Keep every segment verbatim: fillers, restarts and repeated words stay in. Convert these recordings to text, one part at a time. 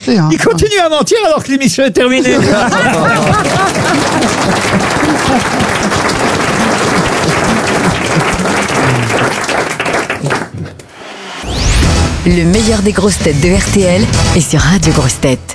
mentait. Hein. Il continue à mentir alors que l'émission est terminée. Le meilleur des grosses têtes de R T L est sur Radio Grosses Têtes.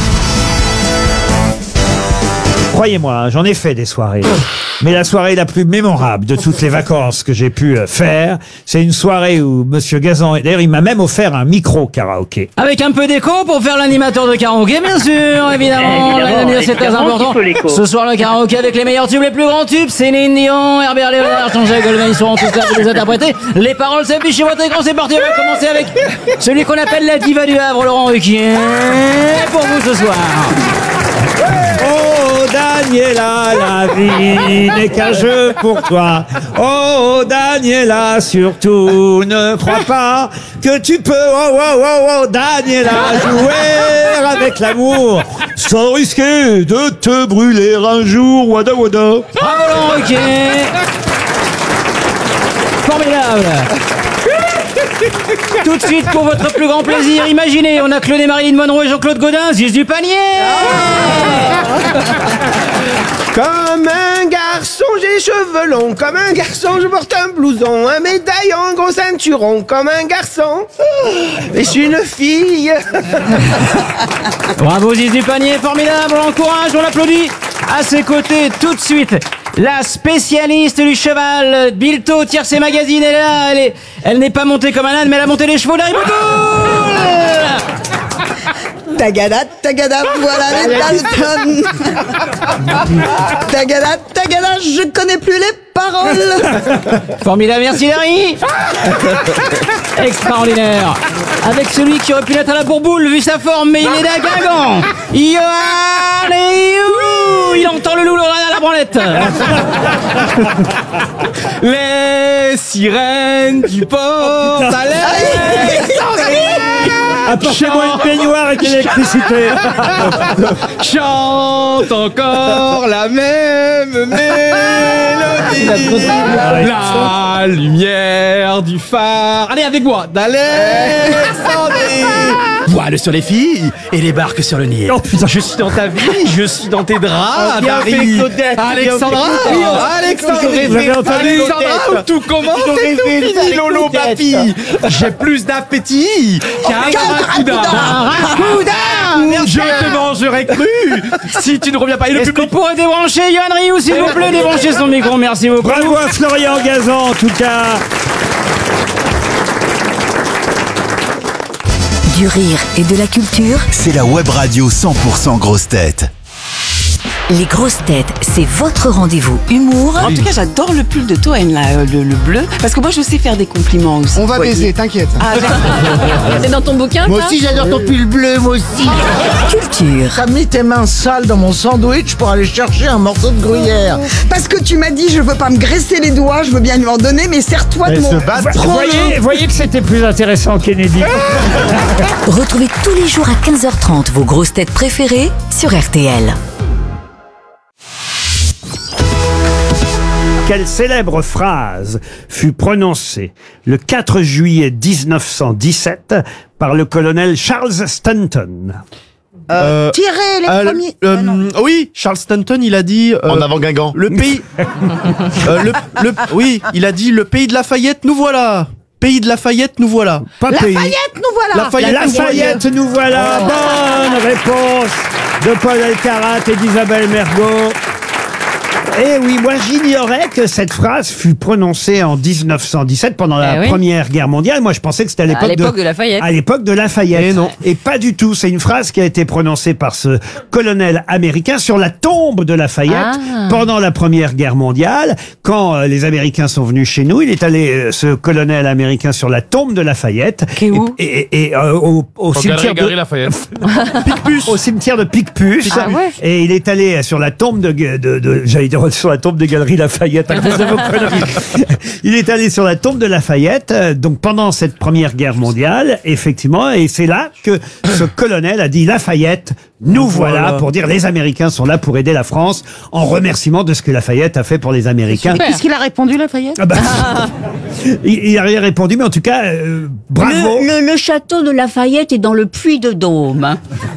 Croyez-moi, j'en ai fait des soirées. Mais la soirée la plus mémorable de toutes les vacances que j'ai pu faire, c'est une soirée où Monsieur Gazan, d'ailleurs, il m'a même offert un micro karaoké. Avec un peu d'écho pour faire l'animateur de karaoké, bien sûr, évidemment. Évidemment, C'est très évidemment important. qu'il faut l'écho. Ce soir, le karaoké avec les meilleurs tubes, les plus grands tubes. Céline Dion, Herbert Léonard, Jean-Jacques Goldman, ils seront tous là pour les interpréter. Les paroles s'affichent chez votre écran, c'est parti. On va commencer avec celui qu'on appelle la diva du Havre, Laurent Ruquier. Pour vous ce soir. Oh Daniela, la vie n'est qu'un jeu pour toi. Oh Daniela, surtout ne crois pas que tu peux, oh oh oh oh Daniela, jouer avec l'amour sans risquer de te brûler un jour. Wada wada. Bravo Laurent Ruquier. Formidable. Tout de suite, pour votre plus grand plaisir, imaginez, on a cloné Marilyn Monroe et Jean-Claude Gaudin, Ziz du panier. Comme un garçon, j'ai cheveux longs. Comme un garçon, je porte un blouson. Un médaillon, gros ceinturon. Comme un garçon, mais je suis une fille. Bravo Ziz du panier, formidable, on l'encourage, on l'applaudit. À ses côtés, tout de suite, la spécialiste du cheval, Bilto, Tiercé Magazine, elle est là, elle est, elle n'est pas montée comme un âne, mais elle a monté les chevaux d'Harry Potter. Tagada, tagada, voilà les Dalton. Tagada, tagada, je connais plus les paroles. Formidable, merci Larry. Extraordinaire. Avec celui qui aurait pu l'être à la bourboule vu sa forme, mais il est d'un Guingamp. Yoann et you. Il entend le loup à la branlette. Les sirènes du port Apportez-moi une baignoire et de l'électricité. chante encore la même mélodie. La lumière du phare. Allez avec moi, d'Alexandrie. Voile sur les filles et les barques sur le Nil. Oh, putain. Je suis dans ta vie, je suis dans tes draps, Viens, Paris. fais Claudette, Alexandra, viens, Alexandrie, Vous avez entendu Alexandra, où tout commence et tout finit, Lolo Papi. J'ai plus d'appétit qu'un barracuda. Je te mangerai cru si tu ne reviens pas. Et le Est-ce qu'on public. pourrait débrancher Yoann Rioux, s'il vous plaît, débrancher son micro, merci beaucoup. Bravo à Florian Gazan, en tout cas. Du rire et de la culture, C'est la web radio cent pour cent grosses têtes. les grosses têtes, c'est votre rendez-vous humour En tout cas, j'adore le pull de Toen, là, euh, le, le bleu, parce que moi, je sais faire des compliments aussi. On va Voyez. baiser, t'inquiète. Ah, c'est dans ton bouquin, Moi aussi j'adore ton pull bleu, moi aussi. culture. T'as mis tes mains sales dans mon sandwich pour aller chercher un morceau de gruyère. Parce que tu m'as dit je veux pas me graisser les doigts, je veux bien lui en donner, mais serre-toi de mon... Vous voyez, voyez que c'était plus intéressant, Kennedy. Retrouvez tous les jours à quinze heures trente vos grosses têtes préférées sur R T L. Quelle célèbre phrase fut prononcée le quatre juillet mille neuf cent dix-sept par le colonel Charles Stanton? Euh, Tirer les Euh, le- premiers... euh, Ah, non. oui, Charles Stanton, il a dit. euh, En avant Guingamp. Le pays. euh, le, le- oui, il a dit le pays de Lafayette, nous voilà. Pays de Lafayette, nous voilà. Pas pays. Lafayette, nous voilà. Lafayette, La Lafayette, nous voilà. Bonne réponse de Paul Elkarat et d'Isabelle Mergo. Eh oui, moi j'ignorais que cette phrase fut prononcée en mille neuf cent dix-sept pendant la Eh oui. Première Guerre mondiale. Moi je pensais que c'était à l'époque À l'époque de Lafayette. À l'époque de Lafayette. Et non. Et pas du tout. C'est une phrase qui a été prononcée par ce colonel américain sur la tombe de Lafayette Ah. pendant la Première Guerre mondiale. Quand euh, les Américains sont venus chez nous, il est allé, euh, ce colonel américain, sur la tombe de Lafayette. Qui est où Et, et, et, euh, au, au cimetière de... Picpus. Au cimetière de Picpus. Ah ouais. Et il est allé sur la tombe de, de, de j'allais dire sur la tombe des Galeries Lafayette à cause de vos conneries. Il est allé sur la tombe de Lafayette, euh, donc pendant cette Première Guerre mondiale, effectivement, et c'est là que ce colonel a dit Lafayette, nous voilà, Voilà. pour dire les Américains sont là pour aider la France, en remerciement de ce que Lafayette a fait pour les Américains. Qu'est-ce qu'il a répondu, Lafayette? Ah bah, il, il a rien répondu, mais en tout cas, euh, bravo. Le, le, le château de Lafayette est dans le Puy de Dôme.